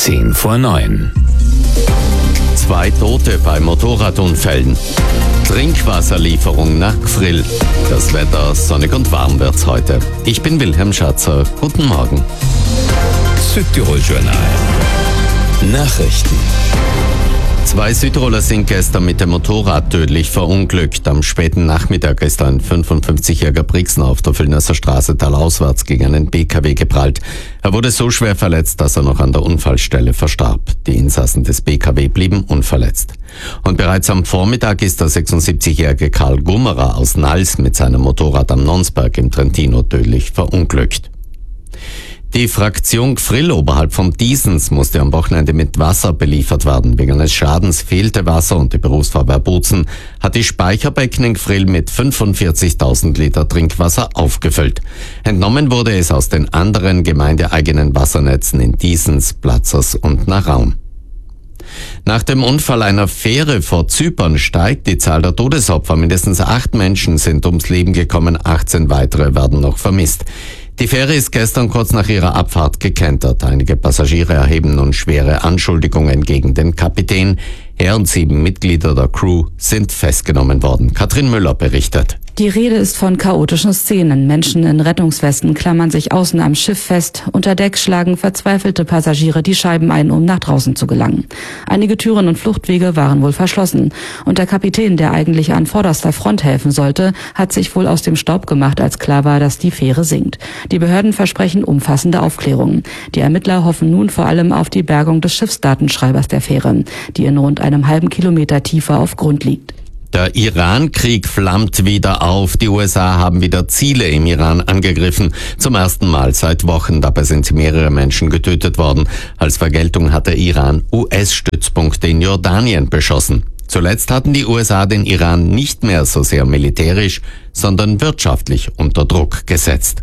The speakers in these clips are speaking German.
8:10 2 Tote bei Motorradunfällen. Trinkwasserlieferung nach Gfrill. Das Wetter sonnig und warm wird's heute. Ich bin Wilhelm Schatzer. Guten Morgen. Südtirol Journal. Nachrichten. 2 Südtiroler sind gestern mit dem Motorrad tödlich verunglückt. Am späten Nachmittag ist ein 55-jähriger Brixner auf der Villnösser Straße talauswärts gegen einen BKW geprallt. Er wurde so schwer verletzt, dass er noch an der Unfallstelle verstarb. Die Insassen des BKW blieben unverletzt. Und bereits am Vormittag ist der 76-jährige Karl Gummerer aus Nals mit seinem Motorrad am Nonsberg im Trentino tödlich verunglückt. Die Fraktion Gfrill oberhalb vom Diesens musste am Wochenende mit Wasser beliefert werden. Wegen eines Schadens fehlte Wasser und die Berufsfeuerwehr Bozen hat die Speicherbecken in Gfrill mit 45.000 Liter Trinkwasser aufgefüllt. Entnommen wurde es aus den anderen gemeindeeigenen Wassernetzen in Diesens, Platzers und Naraum. Nach dem Unfall einer Fähre vor Zypern steigt die Zahl der Todesopfer. Mindestens 8 Menschen sind ums Leben gekommen, 18 weitere werden noch vermisst. Die Fähre ist gestern kurz nach ihrer Abfahrt gekentert. Einige Passagiere erheben nun schwere Anschuldigungen gegen den Kapitän. Er und 7 Mitglieder der Crew sind festgenommen worden. Katrin Müller berichtet. Die Rede ist von chaotischen Szenen. Menschen in Rettungswesten klammern sich außen am Schiff fest. Unter Deck schlagen verzweifelte Passagiere die Scheiben ein, um nach draußen zu gelangen. Einige Türen und Fluchtwege waren wohl verschlossen. Und der Kapitän, der eigentlich an vorderster Front helfen sollte, hat sich wohl aus dem Staub gemacht, als klar war, dass die Fähre sinkt. Die Behörden versprechen umfassende Aufklärungen. Die Ermittler hoffen nun vor allem auf die Bergung des Schiffsdatenschreibers der Fähre, die in rund einem halben Kilometer tiefer auf Grund liegt. Der Iran-Krieg flammt wieder auf. Die USA haben wieder Ziele im Iran angegriffen. Zum ersten Mal seit Wochen. Dabei sind mehrere Menschen getötet worden. Als Vergeltung hat der Iran US-Stützpunkte in Jordanien beschossen. Zuletzt hatten die USA den Iran nicht mehr so sehr militärisch, sondern wirtschaftlich unter Druck gesetzt.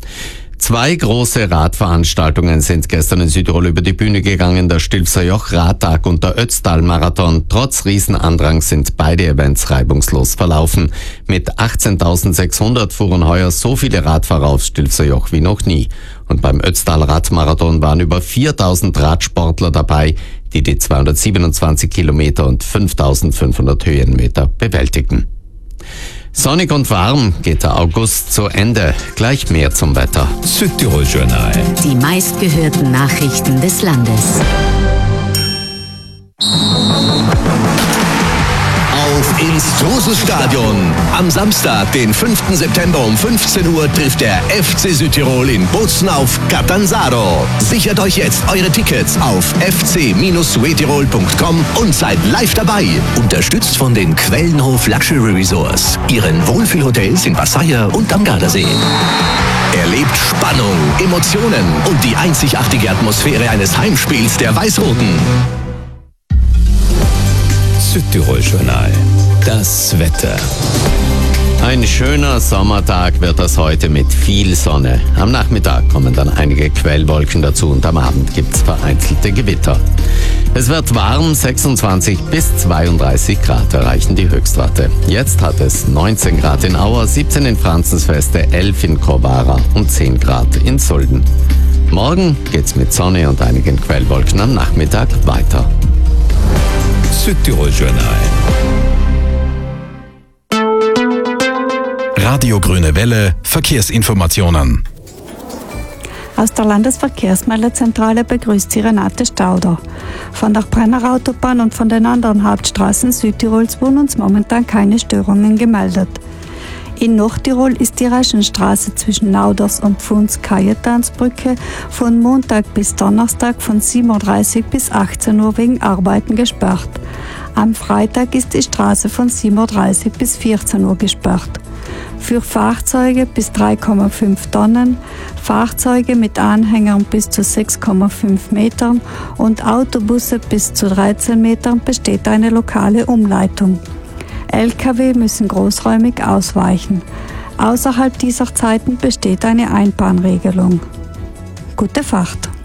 2 große Radveranstaltungen sind gestern in Südtirol über die Bühne gegangen, der Stilfser Joch Radtag und der Ötztal-Marathon. Trotz Riesenandrang sind beide Events reibungslos verlaufen. Mit 18.600 fuhren heuer so viele Radfahrer aufs Stilfser Joch wie noch nie. Und beim Ötztal-Radmarathon waren über 4.000 Radsportler dabei, die 227 Kilometer und 5.500 Höhenmeter bewältigten. Sonnig und warm geht der August zu Ende. Gleich mehr zum Wetter. Südtirol Journal. Die meistgehörten Nachrichten des Landes. Auf ins Truselstadion. Am Samstag, den 5. September um 15 Uhr trifft der FC Südtirol in Bozen auf Catanzaro. Sichert euch jetzt eure Tickets auf fc-suetirol.com und seid live dabei. Unterstützt von den Quellenhof Luxury Resorts, ihren Wohlfühlhotels in Passaia und am Gardasee. Erlebt Spannung, Emotionen und die einzigartige Atmosphäre eines Heimspiels der Weiß-Roten. Südtirol Journal. Das Wetter. Ein schöner Sommertag wird das heute mit viel Sonne. Am Nachmittag kommen dann einige Quellwolken dazu und am Abend gibt's vereinzelte Gewitter. Es wird warm, 26 bis 32 Grad erreichen die Höchstwerte. Jetzt hat es 19 Grad in Auer, 17 in Franzensfeste, 11 in Corvara und 10 Grad in Sulden. Morgen geht's mit Sonne und einigen Quellwolken am Nachmittag weiter. Südtirol Journal. Radio Grüne Welle, Verkehrsinformationen. Aus der Landesverkehrsmeldezentrale begrüßt Sie Renate Stauder. Von der Brenner Autobahn und von den anderen Hauptstraßen Südtirols wurden uns momentan keine Störungen gemeldet. In Nordtirol ist die Reschenstraße zwischen Nauders und Pfunds-Kajetansbrücke von Montag bis Donnerstag von 7.30 Uhr bis 18 Uhr wegen Arbeiten gesperrt. Am Freitag ist die Straße von 7.30 Uhr bis 14 Uhr gesperrt. Für Fahrzeuge bis 3,5 Tonnen, Fahrzeuge mit Anhängern bis zu 6,5 Metern und Autobusse bis zu 13 Metern besteht eine lokale Umleitung. Lkw müssen großräumig ausweichen. Außerhalb dieser Zeiten besteht eine Einbahnregelung. Gute Fahrt!